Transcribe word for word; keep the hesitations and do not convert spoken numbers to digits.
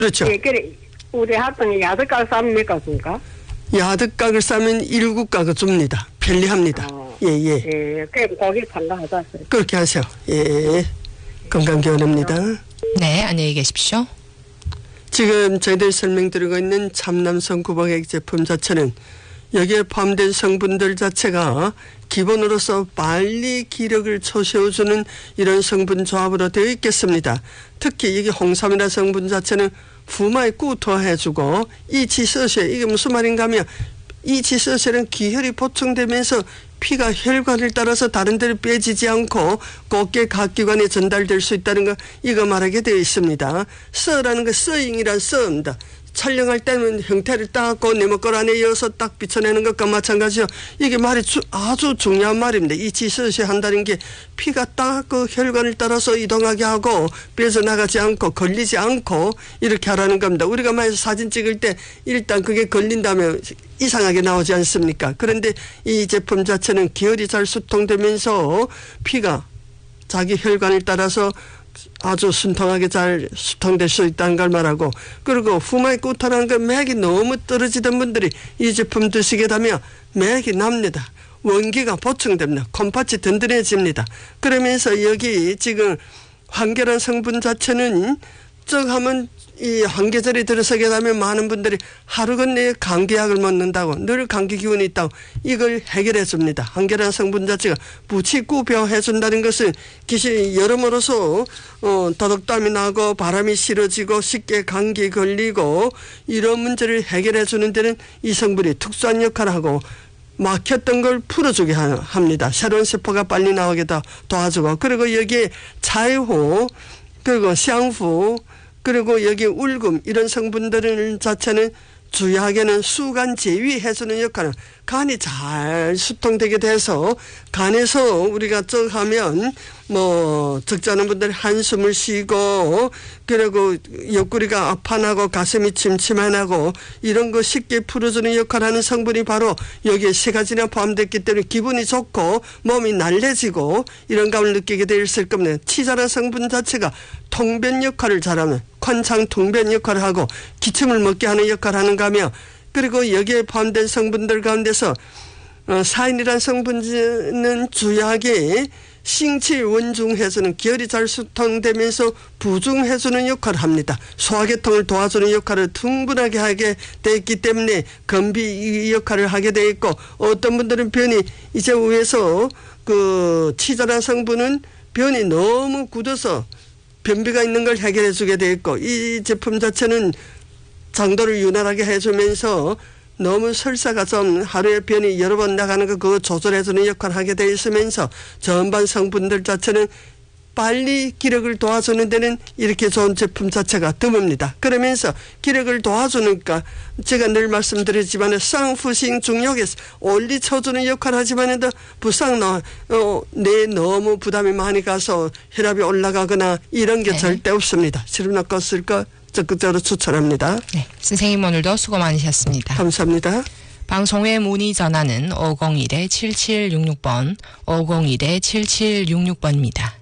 그렇죠. 예, 그래 우리 학생이 야득각 싸면 몇 각 줍니까? 야득각을 싸면 일곱 각을 줍니다. 편리합니다. 어, 예, 예. 예, 그럼 거기 참가하자. 그렇게 하세요. 예. 건강기원입니다. 네, 안녕히 계십시오. 지금 저희들이 설명드리고 있는 참남성 구박액 제품 자체는 여기에 포함된 성분들 자체가 기본으로서 빨리 기력을 초세워주는 이런 성분 조합으로 되어 있겠습니다. 특히 이게 홍삼이라는 성분 자체는 후마에 꾸터해주고 이치서세, 이게 무슨 말인가 하면 이치서세는 기혈이 보충되면서 피가 혈관을 따라서 다른 데로 빼지지 않고 곧게 각 기관에 전달될 수 있다는 거 이거 말하게 되어 있습니다. 써라는 거 써잉이란 써입니다. 촬영할 때는 형태를 닦고 네모걸 안에 이어서 딱 비춰내는 것과 마찬가지요. 이게 말이 주, 아주 중요한 말입니다. 이치서세 한다는 게 피가 딱 그 혈관을 따라서 이동하게 하고 빼져나가지 않고 걸리지 않고 이렇게 하라는 겁니다. 우리가 만약 사진 찍을 때 일단 그게 걸린다면 이상하게 나오지 않습니까? 그런데 이 제품 자체는 기혈이 잘 수통되면서 피가 자기 혈관을 따라서 아주 순통하게 잘 수통될 수 있다는 걸 말하고, 그리고 후마의 꾸터라는 건 맥이 너무 떨어지던 분들이 이 제품 드시게 되면 맥이 납니다. 원기가 보충됩니다. 콩팥이 든든해집니다. 그러면서 여기 지금 황계란 성분 자체는 쩍 하면 이 한계절이 들어서게 되면 많은 분들이 하루 건너에 감기약을 먹는다고, 늘 감기 기운이 있다고 이걸 해결해 줍니다. 한계란 성분 자체가 부치구벼 해준다는 것은 기시 여러모로서 어, 더덕땀이 나고 바람이 실어지고 쉽게 감기 걸리고 이런 문제를 해결해 주는 데는 이 성분이 특수한 역할을 하고 막혔던 걸 풀어주게 합니다. 새로운 세포가 빨리 나오게 도와주고, 그리고 여기에 차이호, 그리고 샹후, 그리고 여기 울금 이런 성분들 자체는 주요하게는 수간 제위해주는 역할은 간이 잘 수통되게 돼서 간에서 우리가 쩍 하면 뭐 적잖은 분들이 한숨을 쉬고 그리고 옆구리가 아파나고 가슴이 침침하고 이런 거 쉽게 풀어주는 역할을 하는 성분이 바로 여기에 세 가지나 포함됐기 때문에 기분이 좋고 몸이 날래지고 이런 감을 느끼게 되었을 겁니다. 치자라 성분 자체가 통변 역할을 잘하면 관창 통변 역할을 하고 기침을 먹게 하는 역할을 하는가 하며, 그리고 여기에 포함된 성분들 가운데서 어, 사인이라는 성분은 주요하게 싱칠 원중해주는 기혈이 잘 수통되면서 부중해주는 역할을 합니다. 소화계통을 도와주는 역할을 충분하게 하게 되어 있기 때문에 건비 역할을 하게 되어 있고, 어떤 분들은 변이 이제 위에서 그 치자라 성분은 변이 너무 굳어서 변비가 있는 걸 해결해 주게 되어 있고, 이 제품 자체는 장도를 윤활하게 해주면서 너무 설사가 좀 하루에 변이 여러 번 나가는 거 그거 조절해주는 역할을 하게 되어 있으면서 전반 성분들 자체는 빨리 기력을 도와주는 데는 이렇게 좋은 제품 자체가 드뭅니다. 그러면서 기력을 도와주니까 제가 늘 말씀드리지만 쌍푸싱 중력에서 올리 쳐주는 역할을 하지만 부상 어, 뇌에 너무 부담이 많이 가서 혈압이 올라가거나 이런 게 네. 절대 없습니다. 시루나 껐을 거 적극적으로 추천합니다. 네, 선생님 오늘도 수고 많으셨습니다. 감사합니다. 방송 외 문의 전화는 오공일 칠칠육육 번 오공일 칠칠육육 번입니다.